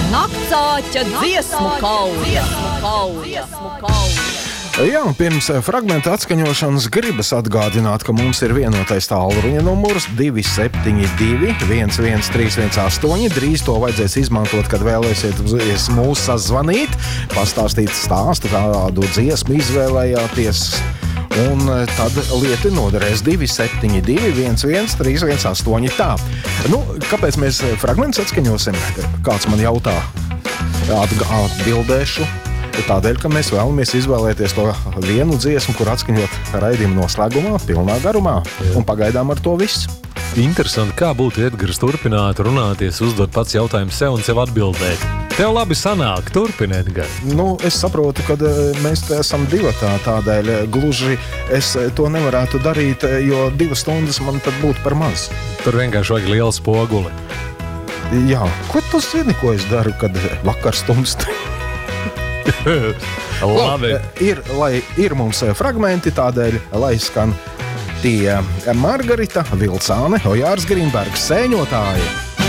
Naktsāķa dziesmu kauja. Jā, pirms fragmenta atskaņošanas gribas atgādināt, ka mums ir vienotais tālruņa numurs 272 11318. Drīz to vajadzēs izmantot, kad vēlēsiet mūs sazvanīt, pastāstīt stāstu, kādu dziesmu izvēlējāties. Un tad lieti noderēs 272 11318. Tā, kāpēc mēs fragmentus atskaņosim? Kāds man jautā? Atbildēšu. Tādēļ, ka mēs vēlamies izvēlēties to vienu dziesmu, kur atskaņot raidījumu noslēgumā, pilnā garumā. Un pagaidām ar to viss. Interesanti, kā būtu Edgars turpināt runāties, uzdot pats jautājumu sev un sev atbildēt. Tev labi sanāk, turpini, Edgar. Es saprotu, ka mēs esam divatā, tādēļ gluži es to nevarētu darīt, jo 2 stundas man tad būtu par maz. Tur vienkārši vajag lielu spoguli. Jā, ko tu zini, ko es daru, kad vakar stumst? Labi. Ir mums fragmenti, tādēļ, lai skan tie Margarita Vilcāne, Ojārs Grīnbergs, sēņotāji.